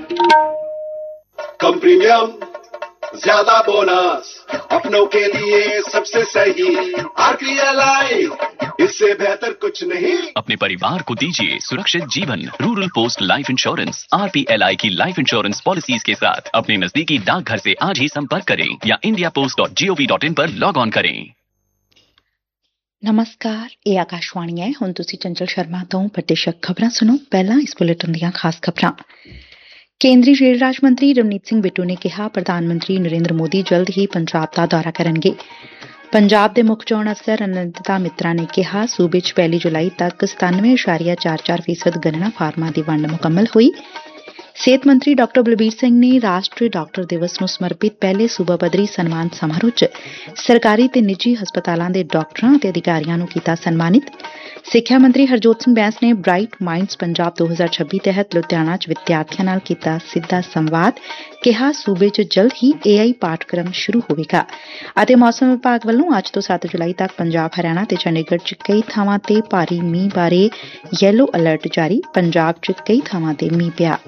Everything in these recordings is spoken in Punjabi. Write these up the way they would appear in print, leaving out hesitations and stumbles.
कम प्रीमियम, ज्यादा बोनस, अपनों के लिए सबसे सही RPLI, इससे बेहतर कुछ नहीं। अपने परिवार को दीजिए सुरक्षित जीवन। Rural post life insurance RPLI की लाइफ इंश्योरेंस पॉलिसीज के साथ अपने नजदीकी डाकघर से आज ही संपर्क करें या indiapost.gov.in पर लॉग ऑन करें। ਨਮਸਕਾਰ, ਇਹ ਆਕਾਸ਼ਵਾਣੀ ਹੈ। ਹੁਣ ਤੁਸੀਂ ਚੰਚਲ ਸ਼ਰਮਾ ਤੋਂ ਪ੍ਰਤੀਸ਼ਕ ਖਬਰਾਂ ਸੁਣੋ। ਪਹਿਲਾਂ ਇਸ ਬੁਲੇਟਿਨ ਦੀਆਂ ਖਾਸ ਖਬਰਾਂ। ਕੇਂਦਰੀ ਰੇਲ ਰਾਜ ਮੰਤਰੀ ਰਵਨੀਤ ਸਿੰਘ ਬਿੱਟੂ ਨੇ ਕਿਹਾ, ਪ੍ਰਧਾਨ ਮੰਤਰੀ ਨਰਿੰਦਰ ਮੋਦੀ ਜਲਦ ਹੀ ਪੰਜਾਬ ਦਾ ਦੌਰਾ ਕਰਨਗੇ। ਪੰਜਾਬ ਦੇ ਮੁੱਖ ਚੋਣ ਅਫਸਰ ਅਨੰਦਿਤਾ ਮਿੱਤਰਾ ਨੇ ਕਿਹਾ, ਸੂਬੇ 'ਚ 1 ਜੁਲਾਈ ਤੱਕ 97.44% ਗਣਨਾ ਫਾਰਮਾਂ ਦੀ ਵੰਡ ਮੁਕੰਮਲ ਹੋਈ। ਸਿਹਤ ਮੰਤਰੀ ਡਾ ਬਲਬੀਰ ਸਿੰਘ ਨੇ ਰਾਸ਼ਟਰੀ ਡਾਕਟਰ ਦਿਵਸ ਨੂੰ ਸਮਰਪਿਤ ਪਹਿਲੇ ਸੂਬਾ ਪੱਧਰੀ ਸਨਮਾਨ ਸਮਾਰੋਹ 'ਚ ਸਰਕਾਰੀ ਤੇ ਨਿੱਜੀ ਹਸਪਤਾਲਾਂ ਦੇ ਡਾਕਟਰਾਂ ਅਤੇ ਅਧਿਕਾਰੀਆਂ ਨੂੰ ਕੀਤਾ ਸਨਮਾਨਿਤ। ਸਿੱਖਿਆ ਮੰਤਰੀ ਹਰਜੋਤ ਸਿੰਘ ਬੈਂਸ ਨੇ ਬ੍ਰਾਈਟ ਮਾਈਂਡਸ ਪੰਜਾਬ 2026 ਤਹਿਤ ਲੁਧਿਆਣਾ 'ਚ ਵਿਦਿਆਰਥੀਆਂ ਨਾਲ ਕੀਤਾ ਸਿੱਧਾ ਸੰਵਾਦ। ਕਿਹਾ, ਸੂਬੇ 'ਚ ਜਲਦ ਹੀ AI ਪਾਠਕ੍ਰਮ ਸ਼ੁਰੂ ਹੋਵੇਗਾ। ਅਤੇ ਮੌਸਮ ਵਿਭਾਗ ਵੱਲੋਂ ਅੱਜ ਤੋਂ 7 ਜੁਲਾਈ ਤੱਕ ਪੰਜਾਬ, ਹਰਿਆਣਾ ਤੇ ਚੰਡੀਗੜ੍ਹ 'ਚ ਕਈ ਥਾਵਾਂ ਤੇ ਭਾਰੀ ਮੀਂਹ ਬਾਰੇ ਯੈਲੋ ਅਲਰਟ ਜਾਰੀ। ਪੰਜਾਬ 'ਚ ਕਈ ਥਾਵਾਂ ਤੇ ਮੀਂਹ ਪਿਆ।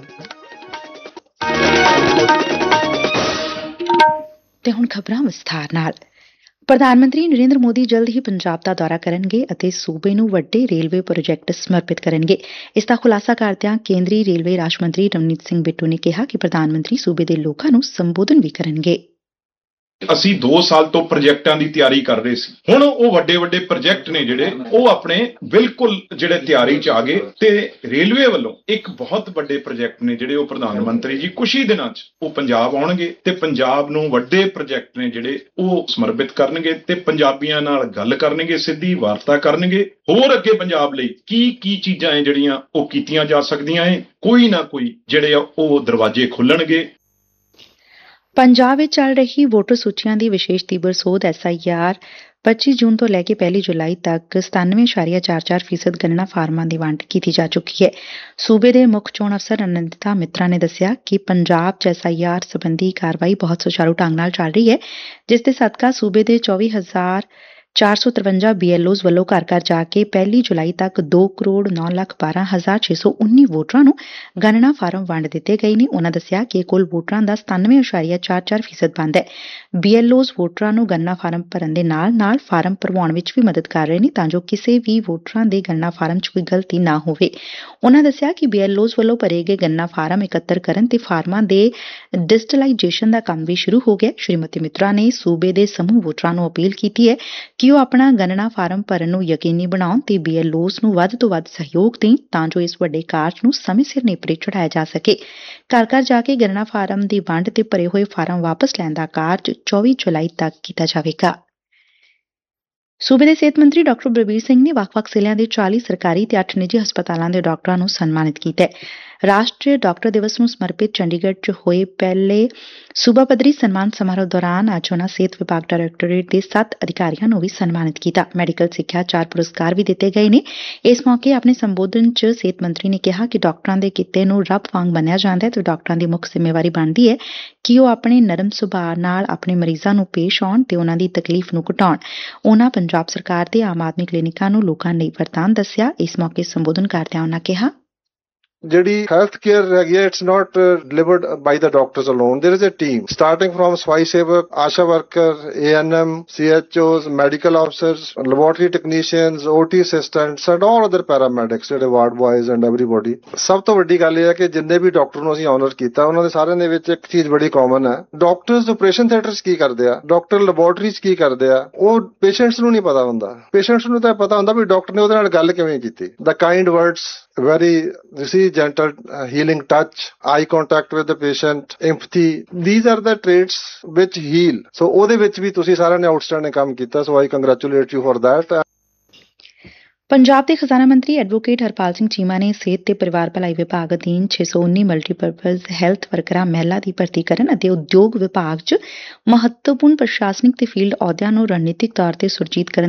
ਤੇ ਹੁਣ ਖਬਰਾਂ ਵਿਸਥਾਰ ਨਾਲ। ਪ੍ਰਧਾਨ ਮੰਤਰੀ ਨਰਿੰਦਰ ਮੋਦੀ ਜਲਦ ਹੀ ਪੰਜਾਬ ਦਾ ਦੌਰਾ ਕਰਨਗੇ ਅਤੇ ਸੂਬੇ ਨੂੰ ਵੱਡੇ ਰੇਲਵੇ ਪ੍ਰੋਜੈਕਟ ਸਮਰਪਿਤ ਕਰਨਗੇ। ਇਸ ਦਾ ਖੁਲਾਸਾ ਕਰਦਿਆਂ ਕੇਂਦਰੀ ਰੇਲਵੇ ਰਾਜ ਮੰਤਰੀ ਰਵਨੀਤ ਸਿੰਘ ਬਿੱਟੂ ਨੇ ਕਿਹਾ ਕਿ ਪ੍ਰਧਾਨ ਮੰਤਰੀ ਸੂਬੇ ਦੇ ਲੋਕਾਂ ਨੂੰ ਸੰਬੋਧਨ ਵੀ ਕਰਨਗੇ। ਅਸੀਂ 2 ਸਾਲ ਤੋਂ ਪ੍ਰੋਜੈਕਟਾਂ ਦੀ ਤਿਆਰੀ ਕਰ ਰਹੇ ਸੀ। ਹੁਣ ਉਹ ਵੱਡੇ ਵੱਡੇ ਪ੍ਰੋਜੈਕਟ ਨੇ ਜਿਹੜੇ ਉਹ ਆਪਣੇ ਬਿਲਕੁਲ ਜਿਹੜੇ ਤਿਆਰੀ 'ਚ ਆ ਗਏ ਤੇ ਰੇਲਵੇ ਵੱਲੋਂ ਇੱਕ ਬਹੁਤ ਵੱਡੇ ਪ੍ਰੋਜੈਕਟ ਨੇ ਜਿਹੜੇ ਉਹ ਪ੍ਰਧਾਨ ਮੰਤਰੀ ਜੀ ਕੁਝ ਹੀ ਦਿਨਾਂ 'ਚ ਉਹ ਪੰਜਾਬ ਆਉਣਗੇ ਤੇ ਪੰਜਾਬ ਨੂੰ ਵੱਡੇ ਪ੍ਰੋਜੈਕਟ ਨੇ ਜਿਹੜੇ ਉਹ ਸਮਰਪਿਤ ਕਰਨਗੇ ਤੇ ਪੰਜਾਬੀਆਂ ਨਾਲ ਗੱਲ ਕਰਨਗੇ, ਸਿੱਧੀ ਵਾਰਤਾ ਕਰਨਗੇ। ਹੋਰ ਅੱਗੇ ਪੰਜਾਬ ਲਈ ਕੀ ਚੀਜ਼ਾਂ ਹੈ ਜਿਹੜੀਆਂ ਉਹ ਕੀਤੀਆਂ ਜਾ ਸਕਦੀਆਂ ਹੈ, ਕੋਈ ਨਾ ਕੋਈ ਜਿਹੜੇ ਆ ਉਹ ਦਰਵਾਜ਼ੇ ਖੁੱਲਣਗੇ। ਪੰਜਾਬ ਵਿੱਚ ਚੱਲ ਰਹੀ ਵੋਟਰ ਸੂਚੀਆਂ ਦੀ ਵਿਸ਼ੇਸ਼ ਤੀਬਰ ਸੋਧ SIR 25 ਜੂਨ ਤੋਂ ਲੈ ਕੇ 1 ਜੁਲਾਈ ਤੱਕ 97.44% ਗਣਨਾ ਫਾਰਮਾਂ ਦੀ ਵੰਡ ਕੀਤੀ ਜਾ ਚੁੱਕੀ ਹੈ। ਸੂਬੇ ਦੇ ਮੁੱਖ ਚੋਣ ਅਫਸਰ ਅਨੰਦਿਤਾ ਮਿੱਤਰਾ ਨੇ ਦੱਸਿਆ ਕਿ ਪੰਜਾਬ 'ਚ SIR ਸੰਬੰਧੀ ਕਾਰਵਾਈ ਬਹੁਤ ਸੁਚਾਰੂ ਢੰਗ ਨਾਲ ਚੱਲ ਰਹੀ ਹੈ, ਜਿਸ ਦੇ ਸਦਕਾ ਸੂਬੇ ਦੇ 24,453 BLOs ਵੱਲੋਂ ਘਰ ਘਰ ਜਾ ਕੇ 1 ਜੁਲਾਈ ਤੱਕ 2,09,12,619 ਵੋਟਰਾਂ ਨੂੰ ਗਣਨਾ ਫਾਰਮ ਵੰਡ ਦਿੱਤੇ ਗਏ ਨੇ। ਉਨ੍ਹਾਂ ਦੱਸਿਆ ਕਿ ਕੁੱਲ ਵੋਟਰਾਂ ਦਾ 97.44% ਬਣਦਾ ਹੈ। BLOs ਵੋਟਰਾਂ ਨੂੰ ਗਣਨਾ ਫਾਰਮ ਭਰਨ ਦੇ ਨਾਲ ਫਾਰਮ ਭਰਵਾਉਣ ਵਿੱਚ ਵੀ ਮਦਦ ਕਰ ਰਹੇ ਨੇ ਤਾਂ ਜੋ ਕਿਸੇ ਵੀ ਵੋਟਰਾਂ ਦੇ ਗਣਨਾ ਫਾਰਮ 'ਚ ਕੋਈ ਗਲਤੀ ਨਾ ਹੋਵੇ। ਉਨ੍ਹਾਂ ਦੱਸਿਆ ਕਿ BLOs ਵੱਲੋਂ ਭਰੇ ਗਏ ਗਣਨਾ ਫਾਰਮ ਇਕੱਤਰ ਕਰਨ ਤੇ ਫਾਰਮਾਂ ਦੇ ਡਿਜੀਟਲਾਈਜੇਸ਼ਨ ਦਾ ਕੰਮ ਵੀ ਸ਼ੁਰੂ ਹੋ ਗਿਆ। ਸ਼੍ਰੀਮਤੀ ਮਿੱਤਰਾ ਨੇ ਸੂਬੇ ਦੇ ਸਮੂਹ ਵੋਟਰਾਂ ਨੂੰ ਅਪੀਲ ਕੀਤੀ ਹੈ ਕਿ ਉਹ ਆਪਣਾ ਗਣਨਾ ਫਾਰਮ ਭਰਨ ਨੂੰ ਯਕੀਨੀ ਬਣਾਉਣ ਤੇ BLOs ਨੂੰ ਵੱਧ ਤੋਂ ਵੱਧ ਸਹਿਯੋਗ ਦੇਣ ਤਾਂ ਜੋ ਇਸ ਵੱਡੇ ਕਾਰਜ ਨੂੰ ਸਮੇਂ ਸਿਰ ਨੇਪਰੇ ਚੜਾਇਆ ਜਾ ਸਕੇ। ਘਰ ਘਰ ਜਾ ਕੇ ਗਣਨਾ ਫਾਰਮ ਦੀ ਵੰਡ ਤੇ ਭਰੇ ਹੋਏ ਫਾਰਮ ਵਾਪਸ ਲੈਣ ਦਾ ਕਾਰਜ 24 ਜੁਲਾਈ ਤੱਕ ਕੀਤਾ ਜਾਵੇਗਾ। ਸੂਬੇ ਦੇ ਸਿਹਤ ਮੰਤਰੀ ਡਾ ਬਲਬੀਰ ਸਿੰਘ ਨੇ ਵੱਖ-ਵੱਖ ਜ਼ਿਲ੍ਹਿਆਂ ਦੇ 40 ਸਰਕਾਰੀ ਤੇ 8 ਨਿੱਜੀ ਹਸਪਤਾਲਾਂ ਦੇ ਡਾਕਟਰਾਂ ਨੂੰ ਸਨਮਾਨਿਤ ਕੀਤਾ ਹੈ। ਰਾਸ਼ਟਰੀ ਡਾਕਟਰ ਦਿਵਸ ਨੂੰ ਸਮਰਪਿਤ ਚੰਡੀਗੜ੍ਹ 'ਚ ਹੋਏ ਪਹਿਲੇ ਸੂਬਾ ਪੱਧਰੀ ਸਨਮਾਨ ਸਮਾਰੋਹ ਦੌਰਾਨ ਅੱਜ ਉਨ੍ਹਾਂ ਸਿਹਤ ਵਿਭਾਗ ਡਾਇਰੈਕਟੋਰੇਟ ਦੇ 7 ਅਧਿਕਾਰੀਆਂ ਨੂੰ ਵੀ ਸਨਮਾਨਿਤ ਕੀਤਾ। ਮੈਡੀਕਲ ਸਿੱਖਿਆ 4 ਪੁਰਸਕਾਰ ਵੀ ਦਿੱਤੇ ਗਏ ਨੇ। ਇਸ ਮੌਕੇ ਆਪਣੇ ਸੰਬੋਧਨ 'ਚ ਸਿਹਤ ਮੰਤਰੀ ਨੇ ਕਿਹਾ ਕਿ ਡਾਕਟਰਾਂ ਦੇ ਕਿੱਤੇ ਨੂੰ ਰੱਬ ਵਾਂਗ ਮੰਨਿਆ ਜਾਂਦਾ ਹੈ ਤੇ ਡਾਕਟਰਾਂ ਦੀ ਮੁੱਖ ਜ਼ਿੰਮੇਵਾਰੀ ਬਣਦੀ ਹੈ ਕਿ ਉਹ ਆਪਣੇ ਨਰਮ ਸੁਭਾਅ ਨਾਲ ਆਪਣੇ ਮਰੀਜ਼ਾਂ ਨੂੰ ਪੇਸ਼ ਆਉਣ ਤੇ ਉਨ੍ਹਾਂ ਦੀ ਤਕਲੀਫ ਨੂੰ ਘਟਾਉਣ। ਉਨ੍ਹਾਂ ਪੰਜਾਬ ਸਰਕਾਰ ਦੇ ਆਮ ਆਦਮੀ ਕਲੀਨਿਕਾਂ ਨੂੰ ਲੋਕਾਂ ਲਈ ਵਰਦਾਨ ਦੱਸਿਆ। ਇਸ ਮੌਕੇ ਸੰਬੋਧਨ ਕਰਦਿਆਂ ਉਨ੍ਹਾਂ ਕਿਹਾ, ਜਿਹੜੀ ਹੈਲਥ ਕੇਅਰ ਹੈਗੀ ਹੈ, it's not delivered by the doctors alone. There is a team starting from ਸਫਾਈ ਸੇਵਕ, ਆਸ਼ਾ worker, ANM, CHOs, medical officers, laboratory technicians, OT assistants and all other paramedics, ਜਿਹੜੇ ਵਾਰਡ ਬॉयਜ਼ ਐਂਡ ਐਵਰੀਬਾਡੀ। ਸਭ ਤੋਂ ਵੱਡੀ ਗੱਲ ਇਹ ਹੈ ਕਿ ਜਿੰਨੇ ਵੀ ਡਾਕਟਰ ਨੂੰ ਅਸੀਂ ਆਨਰ ਕੀਤਾ ਉਹਨਾਂ ਦੇ ਸਾਰਿਆਂ ਦੇ ਵਿੱਚ ਇੱਕ ਚੀਜ਼ ਬੜੀ ਕਾਮਨ ਹੈ। ਡਾਕਟਰਸ ਆਪਰੇਸ਼ਨ ਥੀਏਟਰਸ ਕੀ ਕਰਦੇ ਆ, ਡਾਕਟਰ ਲੈਬੋਰਟਰੀਜ਼ ਕੀ ਕਰਦੇ ਆ, ਉਹ ਪੇਸ਼ੈਂਟਸ ਨੂੰ ਨਹੀਂ ਪਤਾ ਹੁੰਦਾ। ਪੇਸ਼ੈਂਟਸ ਨੂੰ ਤਾਂ ਪਤਾ ਹੁੰਦਾ ਵੀ ਡਾਕਟਰ ਨੇ ਉਹਦੇ ਨਾਲ ਗੱਲ ਕਿਵੇਂ ਕੀਤੀ। ਦਾ kind words, very gentle healing touch, eye contact with the patient, empathy, these are the traits which heal. So ਉਹਦੇ ਵਿੱਚ ਵੀ ਤੁਸੀਂ ਸਾਰਿਆਂ ਨੇ ਆਊਟਸਟੈਂਡਿੰਗ ਕੰਮ ਕੀਤਾ। So I congratulate you for that. Punjab ਦੇ ਖਜ਼ਾਨਾ ਮੰਤਰੀ ਐਡਵੋਕੇਟ ਹਰਪਾਲ ਸਿੰਘ ਚੀਮਾ ਨੇ ਸਿਹਤ ਤੇ ਪਰਿਵਾਰ ਭਲਾਈ ਵਿਭਾਗ ਅਧੀਨ 619 ਮਲਟੀਪਰਪਜ਼ ਹੈਲਥ ਵਰਕਰਾਂ ਮਹਿਲਾ ਦੀ ਭਰਤੀ ਕਰਨ ਅਤੇ ਉਦਯੋਗ ਵਿਭਾਗ 'ਚ ਮਹੱਤਵਪੂਰਨ ਪ੍ਰਸ਼ਾਸਨਿਕ ਤੇ ਫੀਲਡ ਅਹੁਦਿਆਂ ਨੂੰ ਰਣਨੀਤਿਕ ਤੌਰ ਤੇ ਸੁਰਜੀਤ ਕਰਨ